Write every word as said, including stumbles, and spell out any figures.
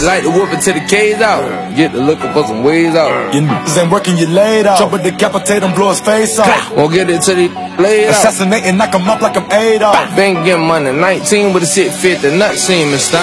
like to whoop it till the K's out. Get to looking for some ways out. You niggas ain't working, you laid out. Trouble decapitate him, blow his face off. Won't get it till he laid out. Assassinating, knock him up like I'm Adolf. Been getting money, nineteen with a shit fit, the nut seam and stunt.